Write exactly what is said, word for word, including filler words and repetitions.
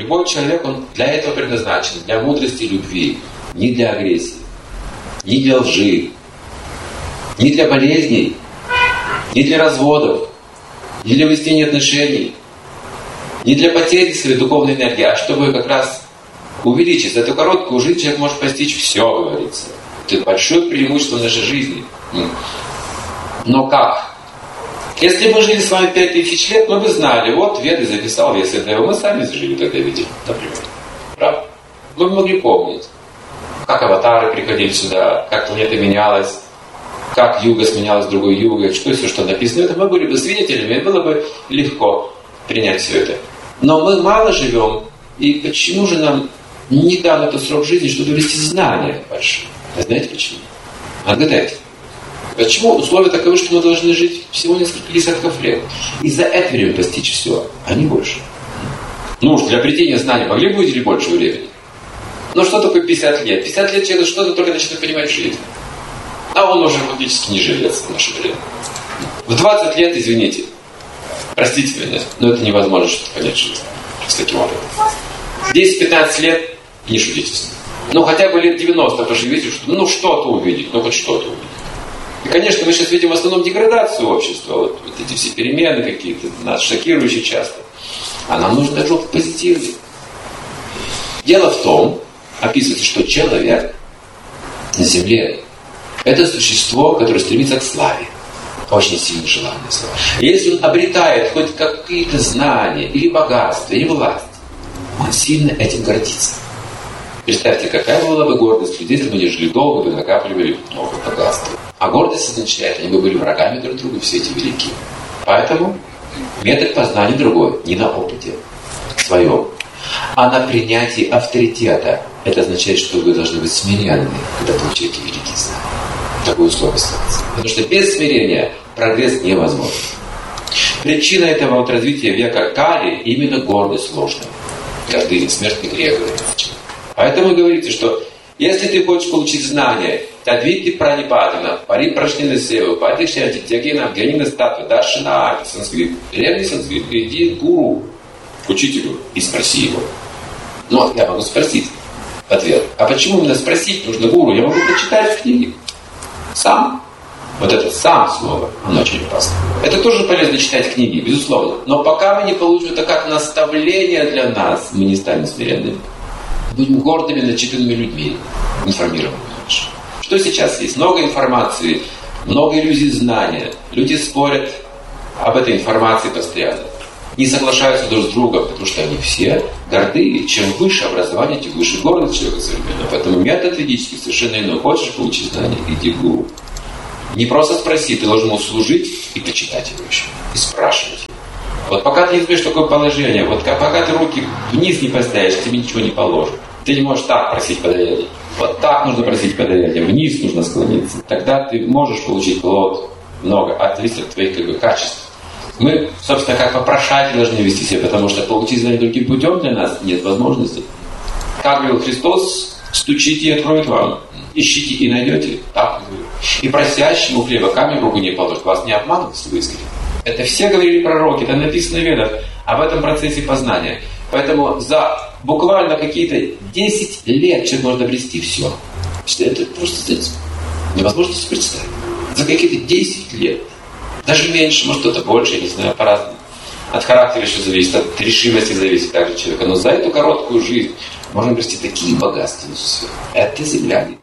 Любой человек, он для этого предназначен, для мудрости и любви, не для агрессии, не для лжи, не для болезней, не для разводов, не для выяснения отношений, не для потери своей духовной энергии, а чтобы как раз увеличить. За эту короткую жизнь человек может постичь все, говорится. Это большое преимущество нашей жизни. Но как? Если мы жили с вами пять тысяч лет, мы бы знали, вот Веды записал вес этого, мы сами зажили, когда видели, например. Правда? Мы бы могли помнить, как аватары приходили сюда, как планета менялась, как юга сменялась другой югой, что все, что написано. Это мы были бы свидетелями, и было бы легко принять все это. Но мы мало живем, и почему же нам не дан этот срок жизни, чтобы вести знания большие? Вы знаете почему? Отгадайте. Почему условия таковы, что мы должны жить всего несколько десятков лет? И за это время постичь все, а не больше. Ну уж для обретения знаний могли бы выделить больше времени. Но что такое пятьдесят лет? пятьдесят лет человек что-то только начинает понимать в жизни. А он уже фактически не жилец в наше время. В двадцать лет, извините, простите меня, но это невозможно что-то понять в жизни с таким образом. десять-пятнадцать лет, не шутите с ним. Ну хотя бы лет девяносто поживите, что, ну что-то увидеть, ну хоть что-то увидеть. И, конечно, мы сейчас видим в основном деградацию общества, вот, вот эти все перемены какие-то, нас шокирующие часто. А нам нужно даже опыт позитивный. Дело в том, описывается, что человек на Земле – это существо, которое стремится к славе. Очень сильно желание славы. И если он обретает хоть какие-то знания, или богатство, или власть, он сильно этим гордится. Представьте, какая была бы гордость людей, если бы они жили долго, бы накапливали много богатства. А гордость означает, они бы были врагами друг друга, все эти великие. Поэтому метод познания другой, не на опыте своем, а на принятии авторитета. Это означает, что вы должны быть смиренны, когда получаете великие знания. Такое условие ставится. Потому что без смирения прогресс невозможен. Причина этого вот развития века Кали именно гордость ложная. Гордыня, смертный грех. Поэтому говорится, что если ты хочешь получить знания, Тадвити пранипадана, пари прашнина сева, падишьянти тягина, генина статуя, дашина, санскрит, древний санскрит, иди к гуру, к учителю, и спроси его. Ну, я могу спросить ответ. А почему именно спросить нужно гуру? Я могу прочитать в книге. Сам. Вот это «сам» слово, оно очень опасно. Это тоже полезно читать книги, безусловно. Но пока мы не получим это как наставление для нас, мы не станем смиренными. Будем гордыми, начитанными людьми, информированными. Что сейчас есть? Много информации, много иллюзий знания. Люди спорят об этой информации постоянно. Не соглашаются друг с другом, потому что они все горды. И чем выше образование, тем выше гордость человека современного. Поэтому метод ведический совершенно иной. Хочешь получить знания? Иди к гуру. Не просто спроси, ты должен ему служить и почитать его еще. И спрашивать его. Вот пока ты не знаешь такое положение, вот пока ты руки вниз не поставишь, тебе ничего не положат. Ты не можешь так просить подаяние. Вот так нужно просить подаяние, вниз нужно склониться. Тогда ты можешь получить плод много, а зависит от твоих как бы, качеств. Мы, собственно, как попрошатели должны вести себя, потому что получить знания другим путем для нас нет возможности. Как говорил Христос, стучите и откроют вам. Ищите и найдете. Так говорю. И просящему хлеба камень в руку не положит. Вас не обманут, если вы искренне. Это все говорили пророки, это написано в Ведах об этом процессе познания. Поэтому за буквально какие-то десять лет человек может обрести все. Это просто невозможно себе представить. За какие-то десять лет. Даже меньше, может кто-то больше, я не знаю, по-разному. От характера еще зависит, от решимости зависит также человека. Но за эту короткую жизнь можно обрести такие богатства. Это земля.